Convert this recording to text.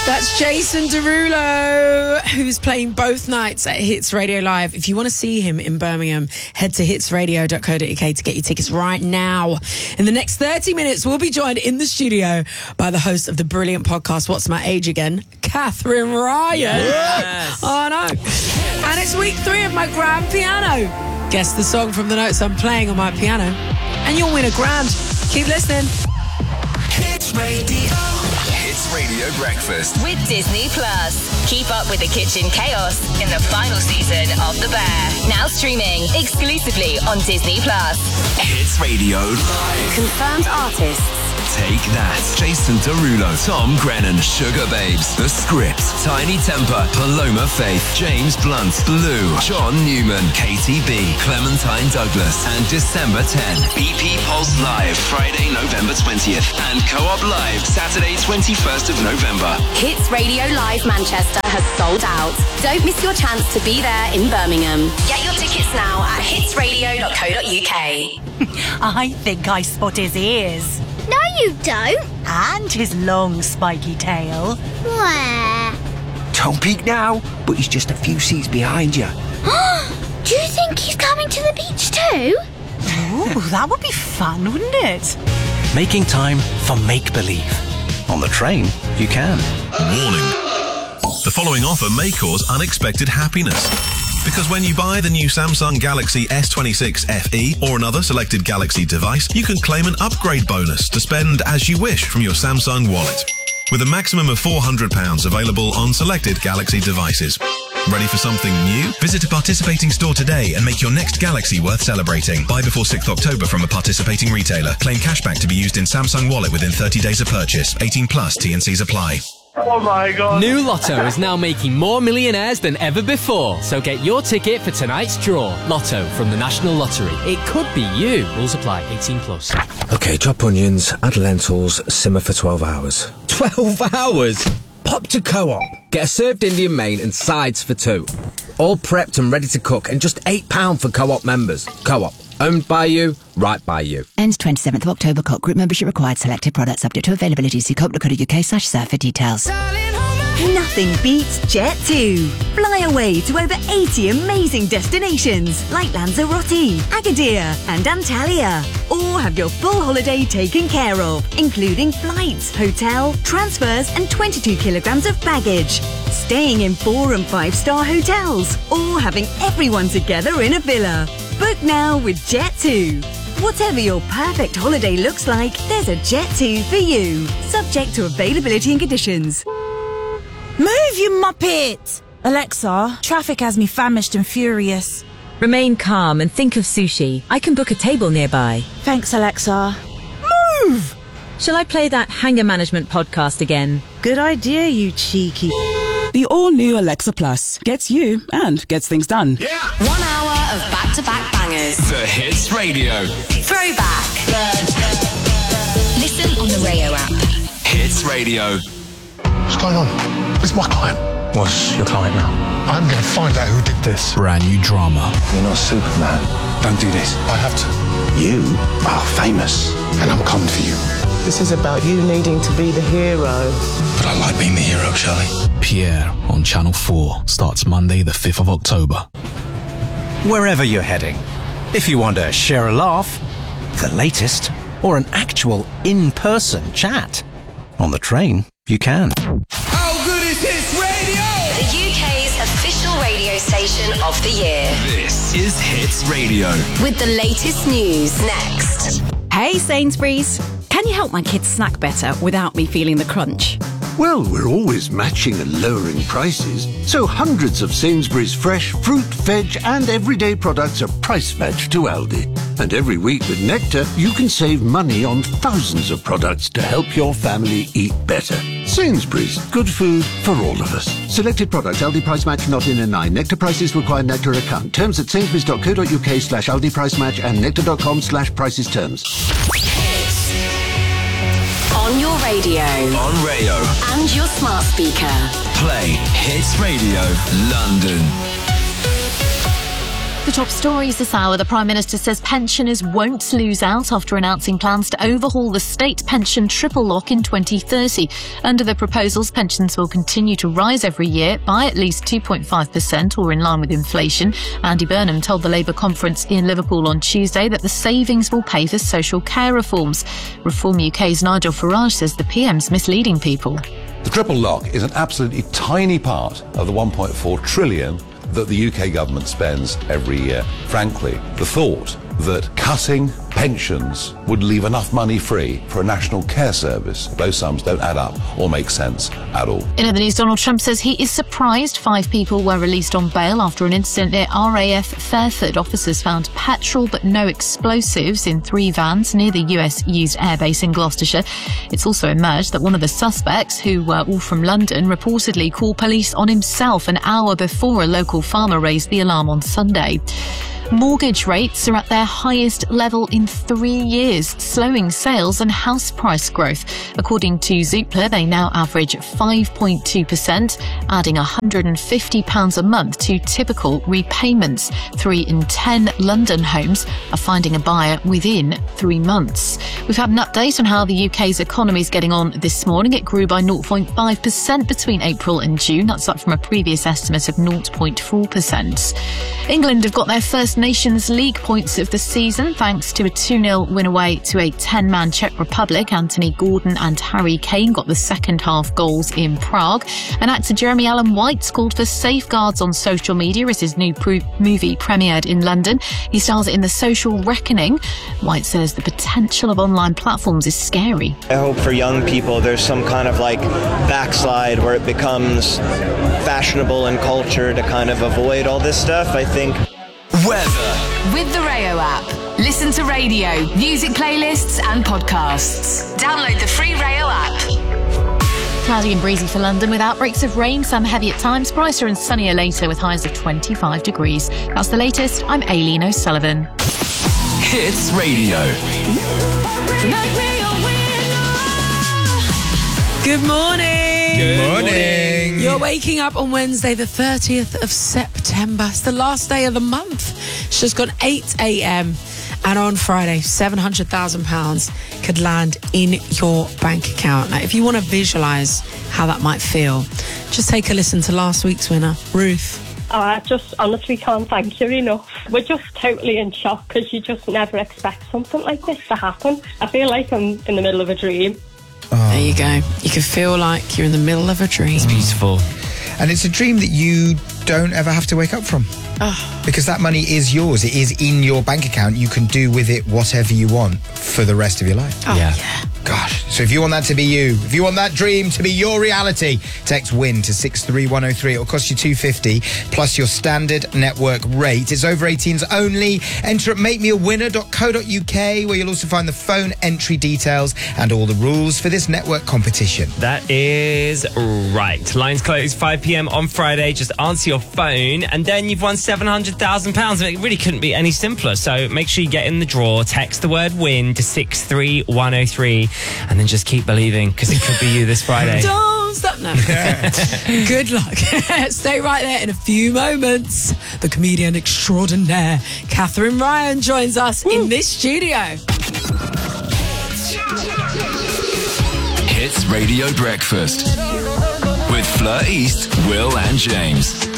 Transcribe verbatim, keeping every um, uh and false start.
That's Jason Derulo, who's playing both nights at Hits Radio Live. If you want to see him in Birmingham, head to hits radio dot co dot uk to get your tickets right now. In the next thirty minutes, we'll be joined in the studio by the host of the brilliant podcast, What's My Age Again, Catherine Ryan. Yes. Oh, no. And it's week three of my grand piano. Guess the song from the notes I'm playing on my piano, and you'll win a grand. Keep listening. Hits Radio. Hits Radio Breakfast with Disney Plus. Keep up with the kitchen chaos in the final season of The Bear. Now streaming exclusively on Disney Plus. Hits Radio Live. Confirmed artists. Take That, Jason Derulo, Tom Grennan, Sugar Babes, The Script, Tiny Temper, Paloma Faith, James Blunt, Blue, John Newman, Katie B, Clementine Douglas, and December tenth, B P Pulse Live, Friday, November twentieth, and Co-op Live, Saturday, twenty-first of November. Hits Radio Live Manchester has sold out. Don't miss your chance to be there in Birmingham. Get your tickets now at hits radio dot co dot uk. I think I spot his ears. No, you don't. And his long, spiky tail. Where? Don't peek now, but he's just a few seats behind you. Do you think he's coming to the beach too? Ooh, that would be fun, wouldn't it? Making time for make-believe. On the train, you can. Warning. The following offer may cause unexpected happiness. Because when you buy the new Samsung Galaxy S twenty-six F E or another selected Galaxy device, you can claim an upgrade bonus to spend as you wish from your Samsung wallet. With a maximum of four hundred pounds available on selected Galaxy devices. Ready for something new? Visit a participating store today and make your next Galaxy worth celebrating. Buy before sixth of October from a participating retailer. Claim cashback to be used in Samsung Wallet within thirty days of purchase. eighteen plus, T and C's apply. Oh my God. New Lotto is now making more millionaires than ever before. So get your ticket for tonight's draw. Lotto from the National Lottery. It could be you. Rules apply. eighteen plus. Okay, chop onions, add lentils, simmer for twelve hours. twelve hours? Pop to Co-op. Get a served Indian main and sides for two. All prepped and ready to cook and just eight pounds for Co-op members. Co-op. Owned by you, right by you. Ends twenty-seventh of October. Co-op group membership required. Selected products subject to availability. See co op dot co dot uk slash surf for details. Nothing beats Jet two. Fly away to over eighty amazing destinations like Lanzarote, Agadir and Antalya. Or have your full holiday taken care of, including flights, hotel, transfers and twenty-two kilograms of baggage. Staying in four and five star hotels or having everyone together in a villa. Book now with Jet two. Whatever your perfect holiday looks like, there's a Jet two for you. Subject to availability and conditions. Move, you muppet! Alexa, traffic has me famished and furious. Remain calm and think of sushi. I can book a table nearby. Thanks, Alexa. Move! Shall I play that Hanger Management podcast again? Good idea, you cheeky... The all-new Alexa Plus gets you and gets things done. Yeah! One hour of back-to-back bangers. The Hits Radio. Throwback. Listen on the Radio app. Hits Radio. What's going on? It's my client. What's your client now? I'm going to find out who did this. Brand new drama. You're not Superman. Don't do this. I have to. You are famous. And I'm coming for you. This is about you needing to be the hero. But I like being the hero, Charlie. Pierre on Channel four starts Monday the fifth of October. Wherever you're heading, if you want to share a laugh, the latest, or an actual in-person chat, on the train, you can. How good is Hits Radio? The U K's official radio station of the year. This is Hits Radio. With the latest news next. Hey Sainsbury's, can you help my kids snack better without me feeling the crunch? Well, we're always matching and lowering prices, so hundreds of Sainsbury's fresh fruit, veg and everyday products are price matched to Aldi. And every week with Nectar, you can save money on thousands of products to help your family eat better. Sainsbury's, good food for all of us. Selected products, Aldi price match not in a nine. Nectar prices require Nectar account. Terms at sainsbury's dot co dot uk slash Aldi price match and nectar dot com slash prices terms. On your radio. On Rayo. And your smart speaker. Play Hits Radio London. The top stories this hour. The Prime Minister says pensioners won't lose out after announcing plans to overhaul the state pension triple lock in twenty thirty. Under the proposals, pensions will continue to rise every year by at least two point five percent or in line with inflation. Andy Burnham told the Labour conference in Liverpool on Tuesday that the savings will pay for social care reforms. Reform U K's Nigel Farage says the P M's misleading people. The triple lock is an absolutely tiny part of the one point four trillion that the U K government spends every year. Frankly, the thought that cutting pensions would leave enough money free for a national care service, those sums don't add up or make sense at all. In other news, Donald Trump says he is surprised five people were released on bail after an incident near R A F Fairford. Officers found petrol but no explosives in three vans near the U S used airbase in Gloucestershire. It's also emerged that one of the suspects, who were all from London, reportedly called police on himself an hour before a local farmer raised the alarm on Sunday. Mortgage rates are at their highest level in three years, slowing sales and house price growth. According to Zoopla, they now average five point two percent, adding one hundred fifty pounds a month to typical repayments. Three in ten London homes are finding a buyer within three months. We've had an update on how the U K's economy is getting on this morning. It grew by zero point five percent between April and June. That's up from a previous estimate of zero point four percent. England have got their first Nations League points of the season thanks to a two nil win away to a ten-man Czech Republic. Anthony Gordon and Harry Kane got the second half goals in Prague. And actor Jeremy Allen White called for safeguards on social media as his new pro- movie premiered in London. He stars in The Social Reckoning. White says the potential of online platforms is scary. I hope for young people there's some kind of like backslide where it becomes fashionable and culture to kind of avoid all this stuff. I think weather with the Rayo app. Listen to radio, music playlists and podcasts. Download the free Rayo app. Cloudy and breezy for London with outbreaks of rain, some heavy at times, brighter and sunnier later with highs of twenty-five degrees. That's the latest. I'm Aileen O'Sullivan. Hits Radio. Good morning. Good morning. You're waking up on Wednesday, the thirtieth of September. It's the last day of the month. It's just gone eight a.m. And on Friday, seven hundred thousand pounds could land in your bank account. Now, if you want to visualise how that might feel, just take a listen to last week's winner, Ruth. Oh, I just honestly can't thank you enough. We're just totally in shock because you just never expect something like this to happen. I feel like I'm in the middle of a dream. Oh. There you go. You can feel like you're in the middle of a dream. It's beautiful. And it's a dream that you don't ever have to wake up from. Oh. Because that money is yours. It is in your bank account. You can do with it whatever you want for the rest of your life. Oh, yeah. yeah. Gosh. So if you want that to be you, if you want that dream to be your reality, text WIN to six three one oh three. It'll cost you two pounds fifty plus your standard network rate. It's over eighteens only. Enter at make me a winner dot co dot uk where you'll also find the phone entry details and all the rules for this network competition. That is right. Lines close five p.m. on Friday. Just answer your phone and then you've won seven hundred thousand pounds. It really couldn't be any simpler. So make sure you get in the draw. Text the word WIN to six three one oh three and then just keep believing because it could be you this Friday. Don't stop now. Good luck. Stay right there. In a few moments, the comedian extraordinaire Catherine Ryan joins us Woo. in this studio. Hits Radio Breakfast with Fleur East, Will and James.